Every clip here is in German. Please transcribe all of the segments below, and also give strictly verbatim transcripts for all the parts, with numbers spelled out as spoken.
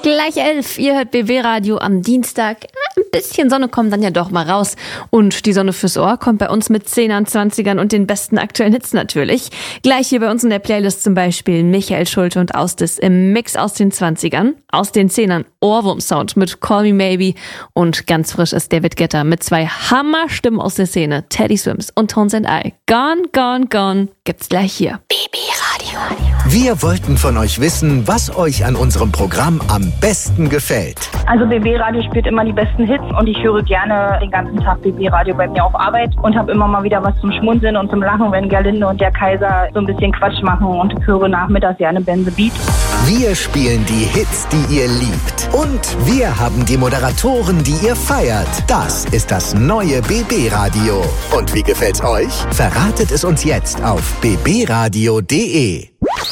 Gleich elf, ihr hört B W-Radio am Dienstag. Ein bisschen Sonne kommt dann ja doch mal raus. Und die Sonne fürs Ohr kommt bei uns mit Zehnern, Zwanzigern und den besten aktuellen Hits natürlich. Gleich hier bei uns in der Playlist zum Beispiel Michael Schulte und Austis im Mix aus den Zwanzigern. Aus den Zehnern Ohrwurm-Sound mit Call Me Maybe. Und ganz frisch ist David Guetta mit zwei Hammerstimmen aus der Szene. Teddy Swims und Tones and I. Gone, Gone, Gone gibt's gleich hier. B W-Radio. Wir wollten von euch wissen, was euch an unserem Programm am besten gefällt. Also B W-Radio spielt immer die besten Hits und ich höre gerne den ganzen Tag B W-Radio bei mir auf Arbeit und habe immer mal wieder was zum Schmunzeln und zum Lachen, wenn Gerlinde und der Kaiser so ein bisschen Quatsch machen, und höre nachmittags gerne Benze Beat. Wir spielen die Hits, die ihr liebt. Und wir haben die Moderatoren, die ihr feiert. Das ist das neue B W-Radio. Und wie gefällt's euch? Verratet es uns jetzt auf b b radio punkt d e.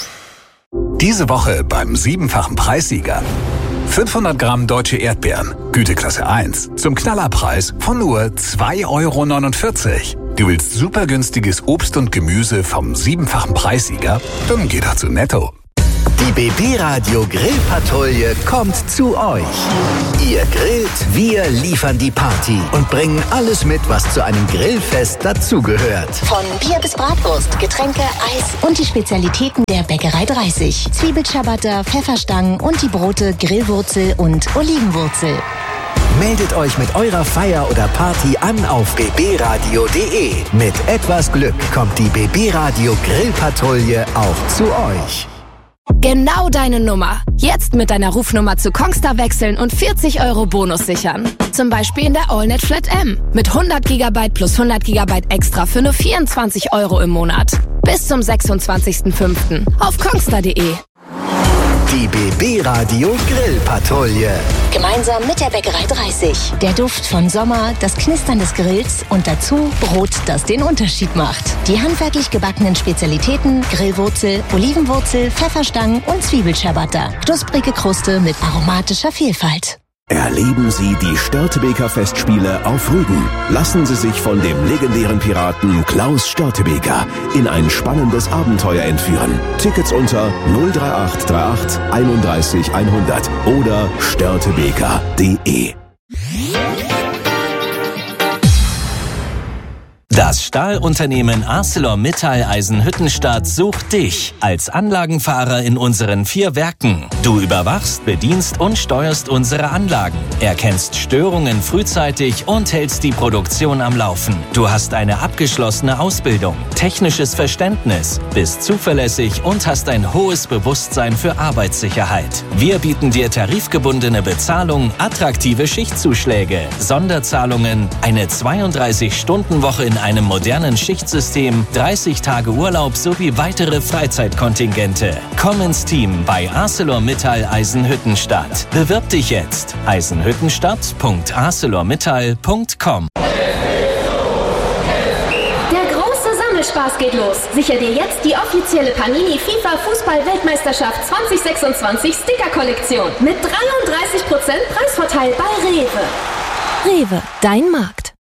Diese Woche beim siebenfachen Preissieger. fünfhundert Gramm deutsche Erdbeeren, Güteklasse eins, zum Knallerpreis von nur zwei Euro neunundvierzig. Du willst super günstiges Obst und Gemüse vom siebenfachen Preissieger? Dann geh doch zu Netto. Die B W-Radio Grillpatrouille kommt zu euch. Ihr grillt, wir liefern die Party und bringen alles mit, was zu einem Grillfest dazugehört. Von Bier bis Bratwurst, Getränke, Eis und die Spezialitäten der Bäckerei dreißig. Zwiebelciabatta, Pfefferstangen und die Brote Grillwurzel und Olivenwurzel. Meldet euch mit eurer Feier oder Party an auf b b radio punkt d e. Mit etwas Glück kommt die B W-Radio Grillpatrouille auch zu euch. Genau deine Nummer. Jetzt mit deiner Rufnummer zu Kongstar wechseln und vierzig Euro Bonus sichern. Zum Beispiel in der AllNet Flat M. Mit hundert Gigabyte plus hundert Gigabyte extra für nur vierundzwanzig Euro im Monat. Bis zum sechsundzwanzigsten fünften auf kongstar punkt d e. Die B W-Radio Grillpatrouille. Gemeinsam mit der Bäckerei dreißig. Der Duft von Sommer, das Knistern des Grills und dazu Brot, das den Unterschied macht. Die handwerklich gebackenen Spezialitäten Grillwurzel, Olivenwurzel, Pfefferstangen und Zwiebelciabatta. Knusprige Kruste mit aromatischer Vielfalt. Erleben Sie die Störtebeker Festspiele auf Rügen. Lassen Sie sich von dem legendären Piraten Klaus Störtebeker in ein spannendes Abenteuer entführen. Tickets unter null drei acht drei acht einunddreißig hundert oder störtebeker punkt d e. Das Stahlunternehmen ArcelorMittal Eisenhüttenstadt sucht dich als Anlagenfahrer in unseren vier Werken. Du überwachst, bedienst und steuerst unsere Anlagen, erkennst Störungen frühzeitig und hältst die Produktion am Laufen. Du hast eine abgeschlossene Ausbildung, technisches Verständnis, bist zuverlässig und hast ein hohes Bewusstsein für Arbeitssicherheit. Wir bieten dir tarifgebundene Bezahlung, attraktive Schichtzuschläge, Sonderzahlungen, eine zweiunddreißig-Stunden-Woche in einem modernen Schichtsystem, dreißig Tage Urlaub sowie weitere Freizeitkontingente. Komm ins Team bei ArcelorMittal Eisenhüttenstadt. Bewirb dich jetzt. eisenhüttenstadt punkt arcelormittal punkt com. Der große Sammelspaß geht los. Sicher dir jetzt die offizielle Panini FIFA Fußball-Weltmeisterschaft zwanzig sechsundzwanzig Sticker-Kollektion mit dreiunddreißig Prozent Preisvorteil bei Rewe. Rewe, dein Markt.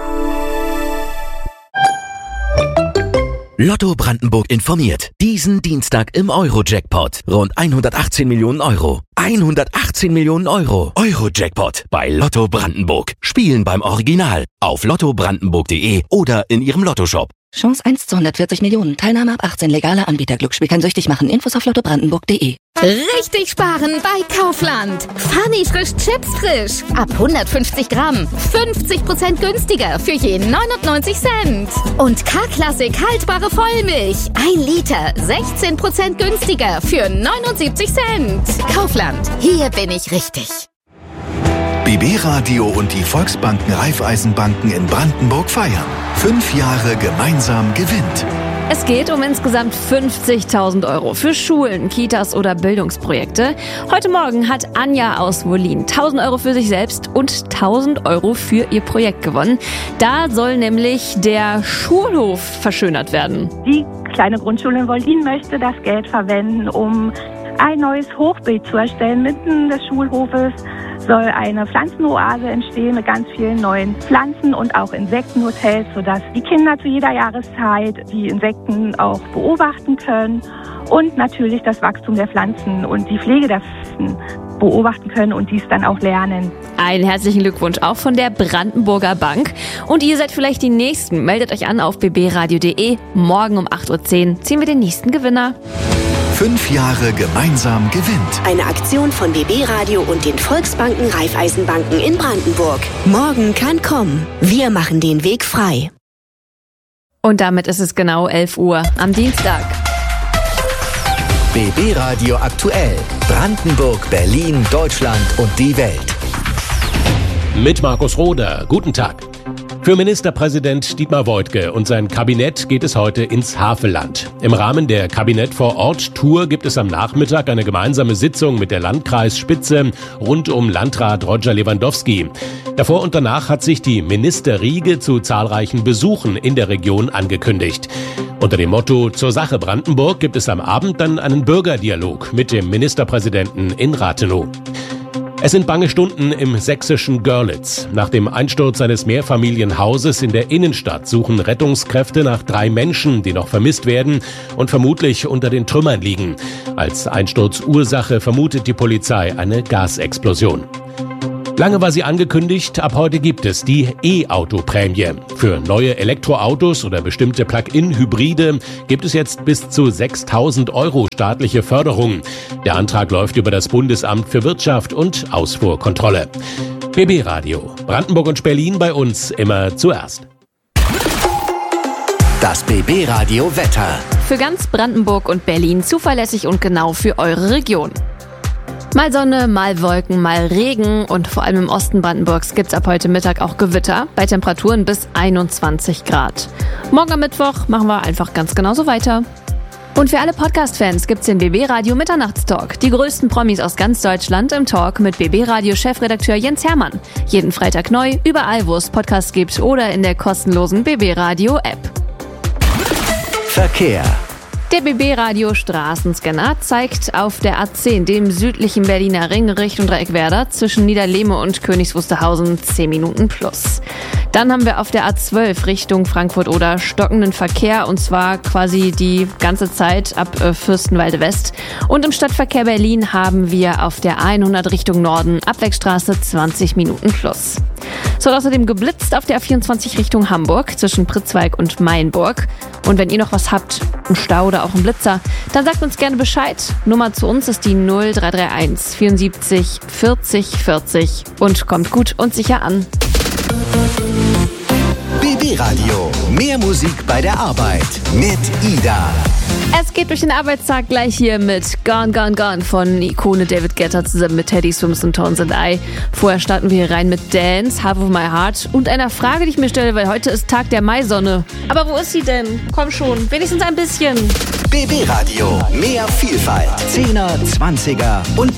Lotto Brandenburg informiert. Diesen Dienstag im Euro-Jackpot. Rund hundertachtzehn Millionen Euro. hundertachtzehn Millionen Euro. Euro-Jackpot bei Lotto Brandenburg. Spielen beim Original. Auf lotto brandenburg punkt d e oder in Ihrem Lottoshop. Chance eins zu hundertvierzig Millionen. Teilnahme ab achtzehn. Legaler Anbieter. Glücksspiel kann süchtig machen. Infos auf lotto brandenburg punkt d e. Richtig sparen bei Kaufland. Funny frisch Chips frisch. Ab hundertfünfzig Gramm. fünfzig Prozent günstiger für je neunundneunzig Cent. Und K-Klassik haltbare Vollmilch. ein Liter. sechzehn Prozent günstiger für neunundsiebzig Cent. Kaufland. Hier bin ich richtig. B W-Radio und die Volksbanken Raiffeisenbanken in Brandenburg feiern. Fünf Jahre gemeinsam gewinnt. Es geht um insgesamt fünfzigtausend Euro für Schulen, Kitas oder Bildungsprojekte. Heute Morgen hat Anja aus Wollin tausend Euro für sich selbst und tausend Euro für ihr Projekt gewonnen. Da soll nämlich der Schulhof verschönert werden. Die kleine Grundschule in Wollin möchte das Geld verwenden, um ein neues Hochbeet zu erstellen. Mitten des Schulhofes soll eine Pflanzenoase entstehen mit ganz vielen neuen Pflanzen und auch Insektenhotels, sodass die Kinder zu jeder Jahreszeit die Insekten auch beobachten können und natürlich das Wachstum der Pflanzen und die Pflege der Pflanzen beobachten können und dies dann auch lernen. Einen herzlichen Glückwunsch auch von der Brandenburger Bank. Und ihr seid vielleicht die Nächsten. Meldet euch an auf b b radio punkt d e. Morgen um acht Uhr zehn ziehen wir den nächsten Gewinner. Fünf Jahre gemeinsam gewinnt. Eine Aktion von B B Radio und den Volksbanken Raiffeisenbanken in Brandenburg. Morgen kann kommen. Wir machen den Weg frei. Und damit ist es genau elf Uhr am Dienstag. B B Radio aktuell. Brandenburg, Berlin, Deutschland und die Welt. Mit Markus Roder. Guten Tag. Für Ministerpräsident Dietmar Woidke und sein Kabinett geht es heute ins Havelland. Im Rahmen der Kabinett-vor-Ort-Tour gibt es am Nachmittag eine gemeinsame Sitzung mit der Landkreisspitze rund um Landrat Roger Lewandowski. Davor und danach hat sich die Ministerriege zu zahlreichen Besuchen in der Region angekündigt. Unter dem Motto "Zur Sache Brandenburg" gibt es am Abend dann einen Bürgerdialog mit dem Ministerpräsidenten in Rathenow. Es sind bange Stunden im sächsischen Görlitz. Nach dem Einsturz eines Mehrfamilienhauses in der Innenstadt suchen Rettungskräfte nach drei Menschen, die noch vermisst werden und vermutlich unter den Trümmern liegen. Als Einsturzursache vermutet die Polizei eine Gasexplosion. Lange war sie angekündigt, ab heute gibt es die E-Auto-Prämie. Für neue Elektroautos oder bestimmte Plug-in-Hybride gibt es jetzt bis zu sechstausend Euro staatliche Förderung. Der Antrag läuft über das Bundesamt für Wirtschaft und Ausfuhrkontrolle. B B Radio, Brandenburg und Berlin bei uns immer zuerst. Das B B Radio Wetter. Für ganz Brandenburg und Berlin zuverlässig und genau für eure Region. Mal Sonne, mal Wolken, mal Regen und vor allem im Osten Brandenburgs gibt's ab heute Mittag auch Gewitter bei Temperaturen bis einundzwanzig Grad. Morgen am Mittwoch machen wir einfach ganz genauso weiter. Und für alle Podcast-Fans gibt's den B B Radio Mitternachtstalk. Die größten Promis aus ganz Deutschland im Talk mit B B Radio Chefredakteur Jens Hermann. Jeden Freitag neu, überall wo es Podcasts gibt oder in der kostenlosen B B Radio App. Verkehr. Der B B Radio Straßenscanner zeigt auf der A zehn, dem südlichen Berliner Ring, Richtung Dreieckwerder, zwischen Niederlehme und Königs Wusterhausen zehn Minuten plus. Dann haben wir auf der A zwölf Richtung Frankfurt-Oder stockenden Verkehr, und zwar quasi die ganze Zeit ab äh, Fürstenwalde West. Und im Stadtverkehr Berlin haben wir auf der hundert Richtung Norden Abwegstraße zwanzig Minuten plus. Es wird außerdem geblitzt auf der A vierundzwanzig Richtung Hamburg zwischen Pritzwalk und Mainburg. Und wenn ihr noch was habt, einen Stau oder auch einen Blitzer, dann sagt uns gerne Bescheid. Nummer zu uns ist die null drei drei eins vierundsiebzig vierzig vierzig und kommt gut und sicher an. B B Radio. Mehr Musik bei der Arbeit mit Ida. Es geht durch den Arbeitstag gleich hier mit Gone, Gone, Gone von Ikone David Guetta zusammen mit Teddy Swims und Tones and I. Vorher starten wir hier rein mit Dance, Half of My Heart und einer Frage, die ich mir stelle, weil heute ist Tag der Maisonne. Aber wo ist sie denn? Komm schon, wenigstens ein bisschen. B B Radio. Mehr Vielfalt. Zehner, Zwanziger und